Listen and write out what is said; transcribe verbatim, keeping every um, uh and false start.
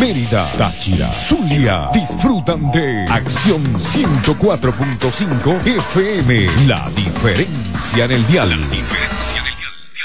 Mérida, Táchira, Zulia, disfrutan de Acción ciento cuatro punto cinco F M. La diferencia en el dial. La diferencia.